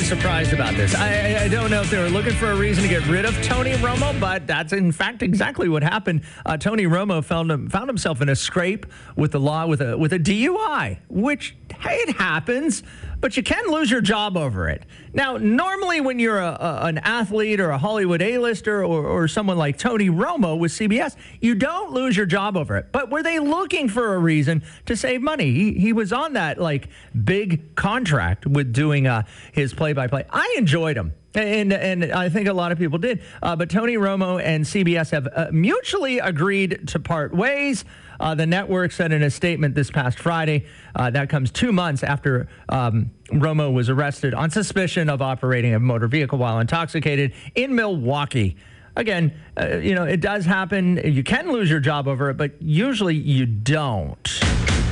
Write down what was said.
surprised about this. I don't know if they were looking for a reason to get rid of Tony Romo, but that's in fact exactly what happened. Tony Romo found himself in a scrape with the law with a DUI, which, hey, it happens, but you can lose your job over it. Now, normally when you're an athlete or a Hollywood A-lister or someone like Tony Romo with CBS, you don't lose your job over it. But were they looking for a reason to save money? He was on that big contract with doing his play-by-play. I enjoyed him. And I think a lot of people did. But Tony Romo and CBS have mutually agreed to part ways. The network said in a statement this past Friday, that comes 2 months after Romo was arrested on suspicion of operating a motor vehicle while intoxicated in Milwaukee. Again, it does happen. You can lose your job over it, but usually you don't.